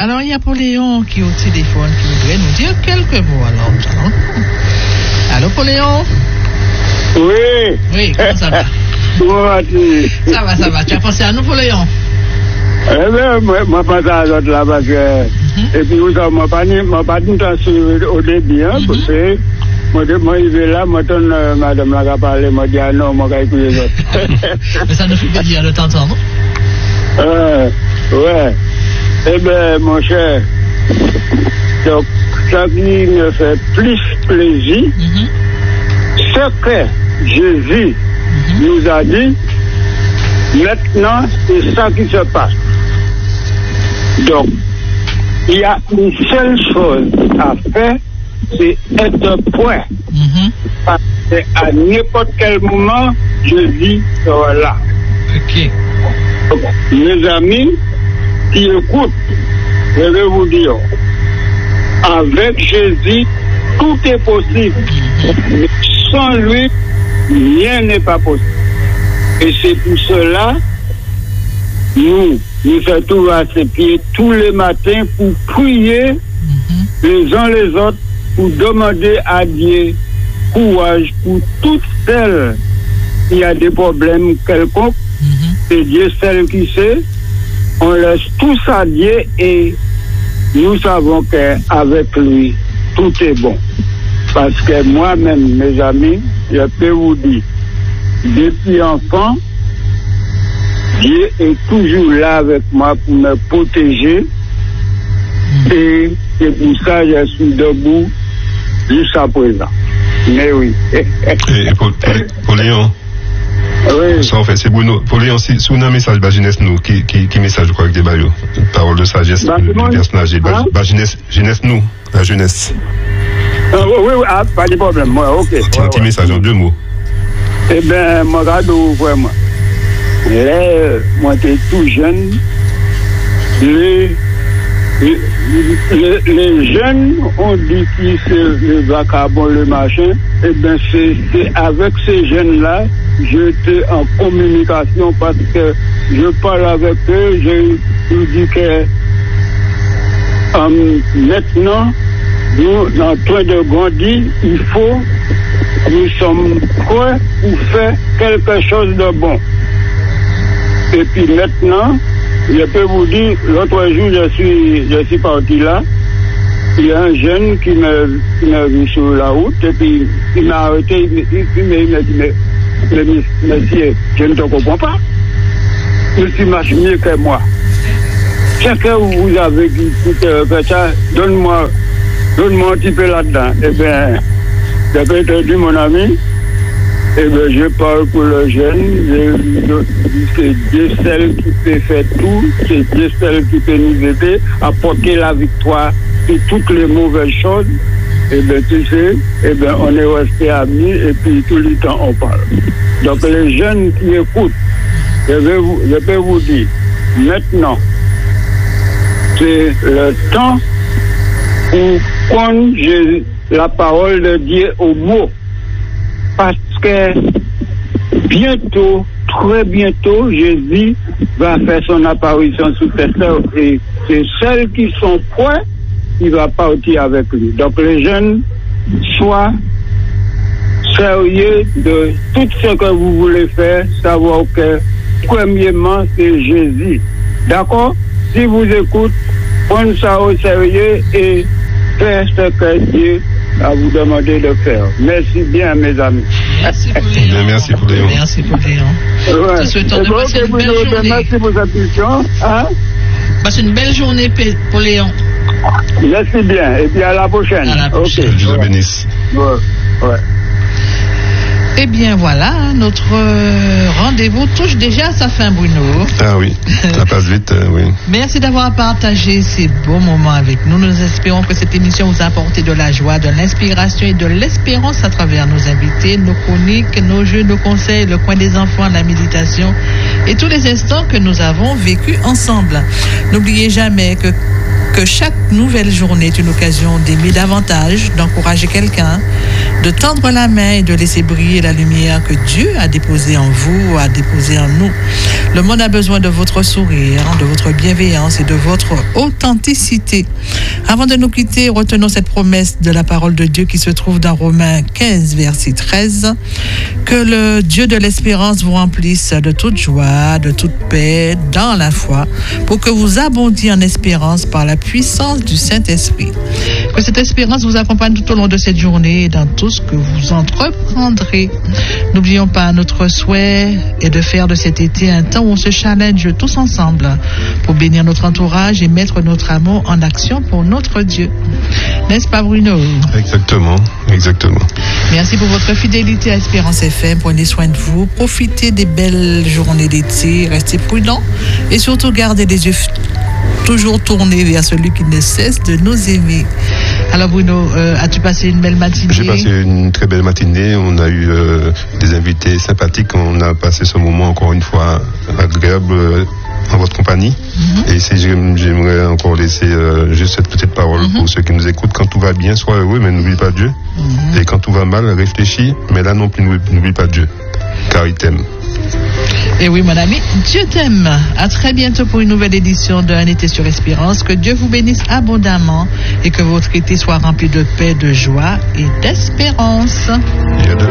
Alors, il y a Napoléon qui est au téléphone qui voudrait nous dire quelques mots. Alors, allô, Napoléon? Oui. Oui, comment ça va? Comment vas-tu? Ça va. Tu as pensé à nous, Napoléon? Eh bien, moi, pense à l'autre là, parce que... Et puis, vous savez, moi, pas tout temps au début, hein, parce que... Moi, je vais là, moi, madame là, qui parlé, moi, dit, ah non, moi, je vais écouter les autres. Mais ça nous fait plaisir de t'entendre. Ouais. Eh bien, mon cher, donc, ça qui me fait plus plaisir, ce que Jésus nous a dit, maintenant, c'est ça qui se passe. Donc, il y a une seule chose à faire, c'est être prêt. Parce qu'à n'importe quel moment, Jésus sera là. Ok. Mes amis qui écoutent, je vais vous dire, avec Jésus, tout est possible. Mais sans lui, rien n'est pas possible. Et c'est pour cela, nous faisons tout à ses pieds tous les matins pour prier les uns les autres, pour demander à Dieu courage pour toutes celles qui ont des problèmes quelconques. C'est Dieu seul qui sait. On laisse tout ça à Dieu et nous savons qu'avec lui, tout est bon. Parce que moi-même, mes amis, je peux vous dire, depuis enfant, Dieu est toujours là avec moi pour me protéger. Et c'est pour ça que je suis debout jusqu'à présent. Mais oui. Et pour Léon, oui. Ça en fait, c'est Bruno. Pour Léon, si vous avez un message, jeunesse nous, qui message, je crois, avec des baillots, parole de sagesse, le personnage, jeunesse nous, la jeunesse. Oui, pas de problème, moi, ok. Un petit message en 2 mots. Eh bien, moi, regarde, vraiment. Là, moi, j'étais tout jeune. Les jeunes ont dit que c'est le vagabond, le machin. Eh bien, c'est avec ces jeunes-là, j'étais en communication parce que je parle avec eux. Je dis que maintenant, nous, en train de grandir, nous sommes prêts pour faire quelque chose de bon. Et puis maintenant, je peux vous dire, l'autre jour, je suis parti là. Il y a un jeune qui m'a vu sur la route et puis il m'a arrêté. Il m'a dit, mais monsieur, je ne te comprends pas. Tu marches mieux que moi. C'est que vous avez fait ça, donne-moi un petit peu là-dedans. Eh bien, je peux te dire, mon ami, eh bien, je parle pour le jeune. C'est Dieu seul qui peut faire tout. C'est Dieu seul qui peut nous aider à porter la victoire sur toutes les mauvaises choses. Eh bien, tu sais, eh bien, on est restés amis et puis tout le temps on parle. Donc, les jeunes qui écoutent, je peux vous dire, maintenant, c'est le temps pour prendre la parole de Dieu au mot. Parce que bientôt, très bientôt, Jésus va faire son apparition sur cette terre et c'est celles qui sont prêts qui va partir avec lui. Donc les jeunes, soient sérieux de tout ce que vous voulez faire, savoir que premièrement c'est Jésus. D'accord? Si vous écoutez, prenez ça au sérieux et faites ce que Dieu a vous demandé de faire. Merci bien, mes amis. Merci pour Léon. Merci pour Léon. Merci pour Léon. Ouais. Te souhaitons de passer une belle journée. Merci pour cette question. Hein? Passe une belle journée pour Léon. Merci bien. Et puis à la prochaine. À la prochaine. Okay. Dieu le bénisse. Ouais. Eh bien voilà, notre rendez-vous touche déjà à sa fin, Bruno. Ah oui, ça passe vite, oui. Merci d'avoir partagé ces beaux moments avec nous. Nous espérons que cette émission vous a apporté de la joie, de l'inspiration et de l'espérance à travers nos invités, nos chroniques, nos jeux, nos conseils, le coin des enfants, la méditation et tous les instants que nous avons vécus ensemble. N'oubliez jamais que chaque nouvelle journée est une occasion d'aimer davantage, d'encourager quelqu'un, de tendre la main et de laisser briller la lumière que Dieu a déposée en vous, a déposée en nous. Le monde a besoin de votre sourire, de votre bienveillance et de votre authenticité. Avant de nous quitter, retenons cette promesse de la parole de Dieu qui se trouve dans Romains 15, verset 13. Que le Dieu de l'espérance vous remplisse de toute joie, de toute paix dans la foi, pour que vous abondiez en espérance par la puissance du Saint-Esprit. Que cette espérance vous accompagne tout au long de cette journée et dans tout ce que vous entreprendrez. N'oublions pas, notre souhait est de faire de cet été un temps où on se challenge tous ensemble pour bénir notre entourage et mettre notre amour en action pour notre Dieu. N'est-ce pas, Bruno? Exactement. Merci pour votre fidélité à Espérance FM. Prenez soin de vous, profitez des belles journées d'été, restez prudents et surtout gardez les yeux toujours tournés vers celui qui ne cesse de nous aimer. Alors Bruno, as-tu passé une belle matinée? J'ai passé une très belle matinée. On a eu des invités sympathiques. On a passé ce moment encore une fois agréable en votre compagnie. Et si j'aimerais encore laisser juste cette petite parole pour ceux qui nous écoutent. Quand tout va bien, sois heureux, mais n'oublie pas Dieu. Et quand tout va mal, réfléchis, mais là non plus n'oublie pas Dieu, car il t'aime. Et oui, mon ami, Dieu t'aime. À très bientôt pour une nouvelle édition de Un été sur Espérance. Que Dieu vous bénisse abondamment et que votre été soit rempli de paix, de joie et d'espérance. Et à demain.